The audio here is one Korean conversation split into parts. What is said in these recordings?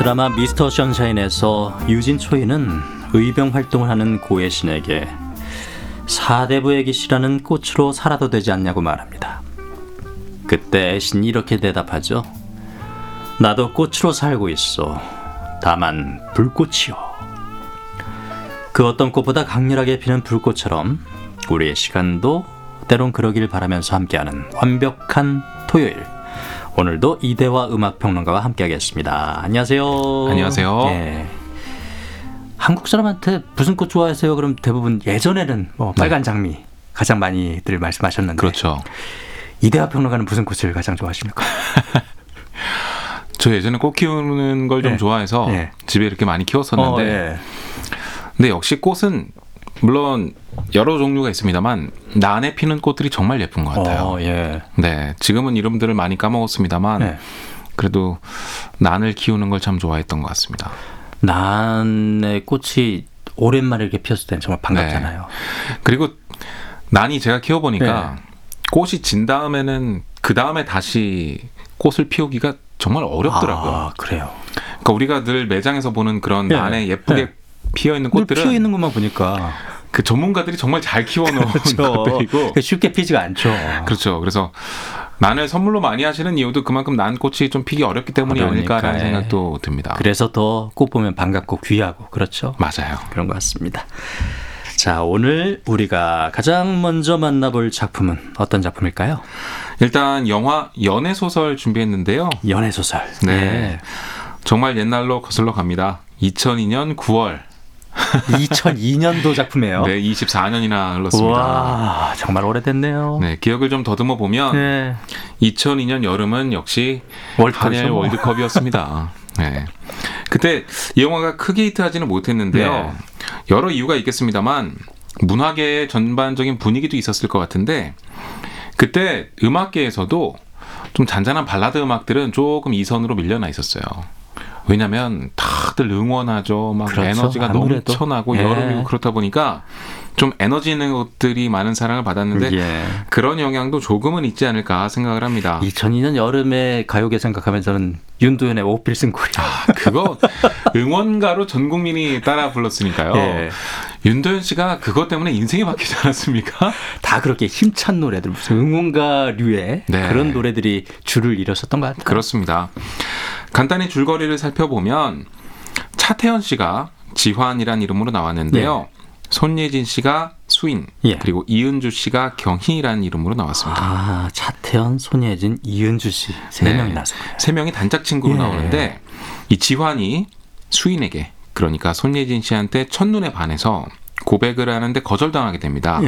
드라마 미스터 선샤인에서 유진 초이는 의병 활동을 하는 고해 신에게 사대부의 기씨라는 꽃으로 살아도 되지 않냐고 말합니다. 그때 애신이 이렇게 대답하죠. 나도 꽃으로 살고 있어. 다만 불꽃이요. 그 어떤 꽃보다 강렬하게 피는 불꽃처럼 우리의 시간도 때론 그러길 바라면서 함께하는 완벽한 토요일. 오늘도 이대화 음악평론가와 함께하겠습니다. 안녕하세요. 안녕하세요. 네. 한국 사람한테 무슨 꽃 좋아하세요? 그럼 대부분 예전에는 빨간 장미 가장 많이들 말씀하셨는데. 그렇죠. 이대화 평론가는 무슨 꽃을 가장 좋아하십니까? 저 예전에 꽃 키우는 걸 좀 좋아해서 집에 이렇게 많이 키웠었는데 근데 역시 꽃은 물론 여러 종류가 있습니다만 난에 피는 꽃들이 정말 예쁜 것 같아요. 네, 지금은 이름들을 많이 까먹었습니다만 그래도 난을 키우는 걸 참 좋아했던 것 같습니다. 난의 꽃이 오랜만에 이렇게 피었을 때는 정말 반갑잖아요. 네. 그리고 난이 제가 키워보니까 꽃이 진 다음에는 그 다음에 다시 꽃을 피우기가 정말 어렵더라고요. 아, 그래요. 그러니까 우리가 늘 매장에서 보는 그런 난에 예쁘게 피어있는 꽃들은 피어 있는 것만 보니까 그 전문가들이 정말 잘 키워놓은 것들이고 쉽게 피지가 않죠. 그렇죠. 그래서 난을 선물로 많이 하시는 이유도 그만큼 난 꽃이 좀 피기 어렵기 때문이 아닐까라는 생각도 듭니다. 그래서 더 꽃 보면 반갑고 귀하고 그렇죠. 맞아요. 그런 것 같습니다. 자, 오늘 우리가 가장 먼저 만나볼 작품은 어떤 작품일까요? 일단 영화 연애소설 준비했는데요. 연애소설. 네. 정말 옛날로 거슬러 갑니다. 2002년 9월. 2002년도 작품이에요. 네, 24년이나 흘렀습니다. 와, 정말 오래됐네요. 네, 기억을 좀 더듬어 보면 2002년 여름은 역시 한일 월드컵이었습니다. 네. 그때 이 영화가 크게 히트하지는 못했는데요. 여러 이유가 있겠습니다만 문화계의 전반적인 분위기도 있었을 것 같은데 그때 음악계에서도 좀 잔잔한 발라드 음악들은 조금 이선으로 밀려나 있었어요. 왜냐하면 다들 응원하죠. 막 그렇죠. 에너지가 아무래도. 넘쳐나고 여름이고 그렇다 보니까 좀 에너지 있는 것들이 많은 사랑을 받았는데 그런 영향도 조금은 있지 않을까 생각을 합니다. 2002년 여름에 가요계 생각하면 저는 윤도현의 오필승코리. 그거 응원가로 전 국민이 따라 불렀으니까요. 윤도현 씨가 그것 때문에 인생이 바뀌지 않았습니까? 다 그렇게 힘찬 노래들, 무슨 응원가류의 그런 노래들이 줄을 이뤘었던 것 같아요. 그렇습니다. 간단히 줄거리를 살펴보면 차태현 씨가 지환이란 이름으로 나왔는데요. 손예진 씨가 수인, 그리고 이은주 씨가 경희라는 이름으로 나왔습니다. 아, 차태현, 손예진, 이은주 씨 세 명이 나왔어요. 세 명이 단짝 친구로 나오는데 이 지환이 수인에게, 그러니까 손예진 씨한테 첫눈에 반해서 고백을 하는데 거절당하게 됩니다.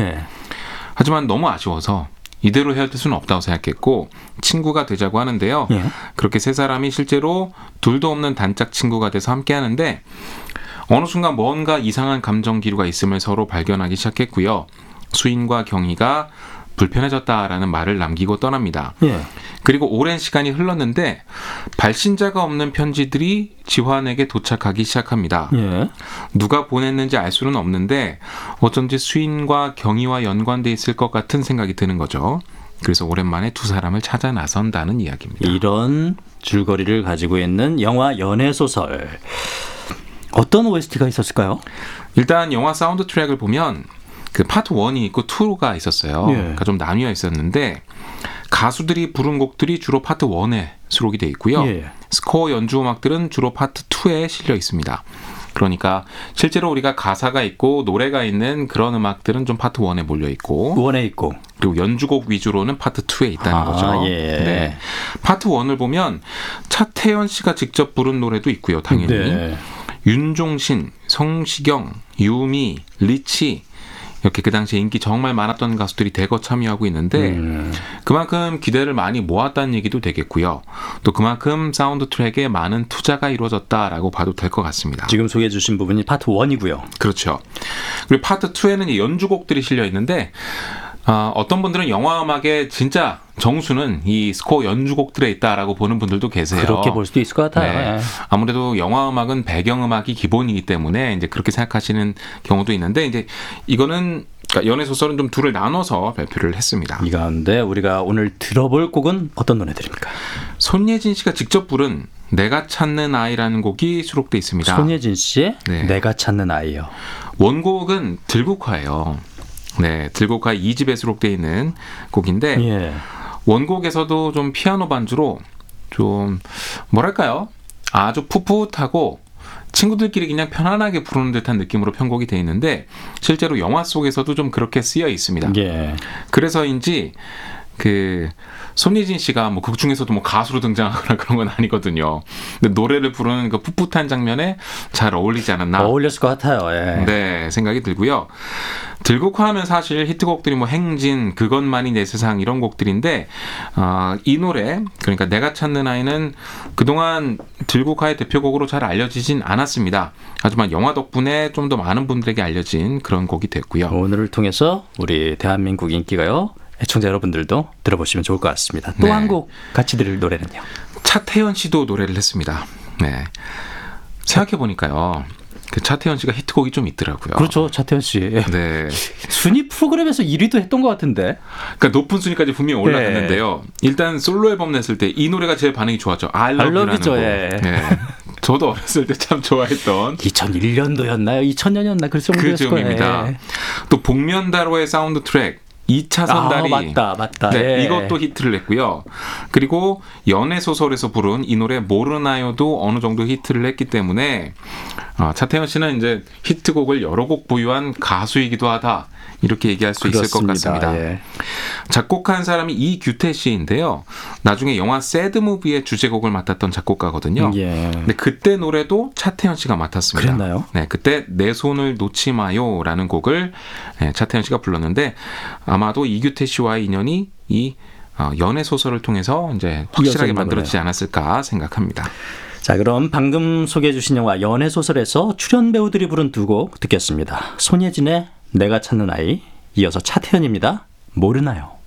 하지만 너무 아쉬워서 이대로 헤어질 수는 없다고 생각했고 친구가 되자고 하는데요. 그렇게 세 사람이 실제로 둘도 없는 단짝 친구가 돼서 함께 하는데 어느 순간 뭔가 이상한 감정 기류가 있음을 서로 발견하기 시작했고요. 수인과 경희가 불편해졌다라는 말을 남기고 떠납니다. 그리고 오랜 시간이 흘렀는데 발신자가 없는 편지들이 지환에게 도착하기 시작합니다. 누가 보냈는지 알 수는 없는데 어쩐지 수인과 경희와 연관돼 있을 것 같은 생각이 드는 거죠. 그래서 오랜만에 두 사람을 찾아 나선다는 이야기입니다. 이런 줄거리를 가지고 있는 영화 연애소설. 어떤 OST가 있었을까요? 일단 영화 사운드 트랙을 보면 그 파트 1이 있고 2가 있었어요. 그러니까 좀 나뉘어 있었는데 가수들이 부른 곡들이 주로 파트 1에 수록이 돼 있고요. 스코어 연주 음악들은 주로 파트 2에 실려 있습니다. 그러니까 실제로 우리가 가사가 있고 노래가 있는 그런 음악들은 좀 파트 1에 몰려 있고 1에 있고 그리고 연주곡 위주로는 파트 2에 있다는 거죠. 파트 1을 보면 차태현 씨가 직접 부른 노래도 있고요. 당연히. 윤종신, 성시경, 유미, 리치 이렇게 그 당시에 인기 정말 많았던 가수들이 대거 참여하고 있는데 그만큼 기대를 많이 모았다는 얘기도 되겠고요. 또 그만큼 사운드 트랙에 많은 투자가 이루어졌다라고 봐도 될 것 같습니다. 지금 소개해 주신 부분이 파트 1이고요. 그렇죠. 그리고 파트 2에는 연주곡들이 실려 있는데 어떤 분들은 영화 음악의 진짜 정수는 이 스코어 연주곡들에 있다라고 보는 분들도 계세요. 그렇게 볼 수도 있을 것 같아요. 아무래도 영화 음악은 배경 음악이 기본이기 때문에 이제 그렇게 생각하시는 경우도 있는데 이제 이거는 그러니까 연애 소설은 좀 둘을 나눠서 발표를 했습니다. 이 가운데 우리가 오늘 들어볼 곡은 어떤 노래들입니까? 손예진 씨가 직접 부른 내가 찾는 아이라는 곡이 수록돼 있습니다. 손예진 씨의 네. 내가 찾는 아이요. 원곡은 들국화예요. 네, 들국화 2집에 수록돼 있는 곡인데 예. 원곡에서도 좀 피아노 반주로 좀 뭐랄까요? 아주 풋풋하고 친구들끼리 그냥 편안하게 부르는 듯한 느낌으로 편곡이 돼 있는데 실제로 영화 속에서도 좀 그렇게 쓰여 있습니다. 예. 그래서인지 그 손예진 씨가 뭐 극 중에서도 뭐 가수로 등장하거나 그런 건 아니거든요. 근데 노래를 부르는 그 풋풋한 장면에 잘 어울리지 않았나? 어울렸을 것 같아요. 예. 네, 생각이 들고요. 들국화하면 사실 히트곡들이 뭐 행진, 그것만이 내 세상 이런 곡들인데 이 노래 그러니까 내가 찾는 아이는 그동안 들국화의 대표곡으로 잘 알려지진 않았습니다. 하지만 영화 덕분에 좀 더 많은 분들에게 알려진 그런 곡이 됐고요. 오늘을 통해서 우리 대한민국 인기가요 애청자 여러분들도 들어보시면 좋을 것 같습니다. 또 네. 한 곡 같이 들을 노래는요. 차태현 씨도 노래를 했습니다. 네. 생각해 보니까요. 그 차태현 씨가 히트곡이 좀 있더라고요. 그렇죠. 차태현 씨. 네. 순위 프로그램에서 1위도 했던 것 같은데. 그러니까 높은 순위까지 분명히 올라갔는데요. 일단 솔로 앨범 냈을 때 이 노래가 제일 반응이 좋았죠. I Love You라는 You죠, 곡. 예. 네. 저도 어렸을 때 참 좋아했던 2001년도였나요? 2000년이었나? 글쎄 그 모르겠을 제목입니다. 거예요. 또 복면다로의 사운드 트랙 2차선 다리. 맞다. 네, 예. 이것도 히트를 냈고요. 그리고 연애 소설에서 부른 이 노래 모르나요도 어느 정도 히트를 했기 때문에 차태현 씨는 이제 히트곡을 여러 곡 보유한 가수이기도 하다. 이렇게 얘기할 수 있을 것 같습니다. 예. 작곡한 사람이 이규태 씨인데요. 나중에 영화 새드무비의 주제곡을 맡았던 작곡가거든요. 예. 근데 그때 노래도 차태현 씨가 맡았습니다. 그랬나요? 네, 그때 내 손을 놓지 마요라는 곡을 차태현 씨가 불렀는데 아마도 이규태 씨와의 인연이 이 연애 소설을 통해서 이제 확실하게 만들어지지 않았을까 생각합니다. 자, 그럼 방금 소개해 주신 영화 연애 소설에서 출연 배우들이 부른 두 곡 듣겠습니다. 손예진의 내가 찾는 아이, 이어서 차태현입니다. 모르나요?